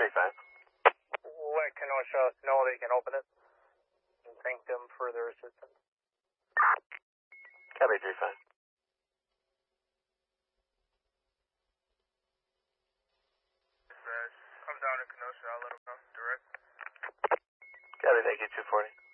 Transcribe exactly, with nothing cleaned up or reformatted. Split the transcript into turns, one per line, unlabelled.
three five.
Let Kenosha know they can open it and thank them for their assistance.
Copy three five.
I'm down in Kenosha, I'll let them know direct.
Copy, thank you, two forty.